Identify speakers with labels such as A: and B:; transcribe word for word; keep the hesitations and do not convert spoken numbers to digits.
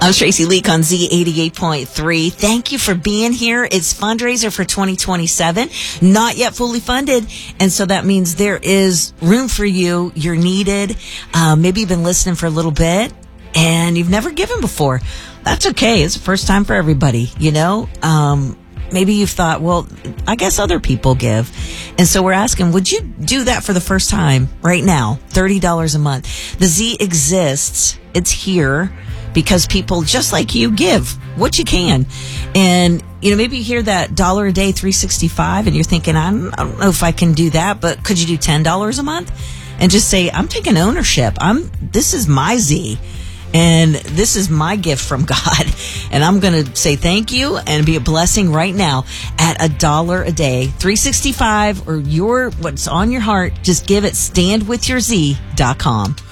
A: I'm Tracy Leak on Z eighty-eight point three. Thank you for being here. It's fundraiser for twenty twenty-seven, not yet fully funded. And so that means there is room for you. You're needed. Uh, maybe you've been listening for a little bit and you've never given before. That's okay. It's the first time for everybody, you know? Um, maybe you've thought, well, I guess other people give. And so we're asking, would you do that for the first time right now? thirty dollars a month. The Z exists. It's here because people just like you give what you can. And, you know, maybe you hear that dollar a day, three sixty-five, and you're thinking, I don't, I don't know if I can do that, but could you do ten dollars a month? And just say, I'm taking ownership. I'm, this is my Z. And this is my gift from God. And I'm going to say thank you and be a blessing right now at a dollar a day, three sixty-five, or your, what's on your heart. Just give it stand with your Z dot com.